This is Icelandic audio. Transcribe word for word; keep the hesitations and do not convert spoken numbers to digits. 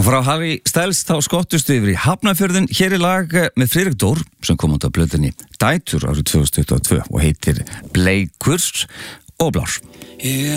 frá Harry Styles þá skottustu yfir í Hafnarfjörðin. Hér er lag með Friðrik Dór sem kom út á plötunni Dætur árið tvö þúsund tuttugu og tvö og heitir Bleikur og blár.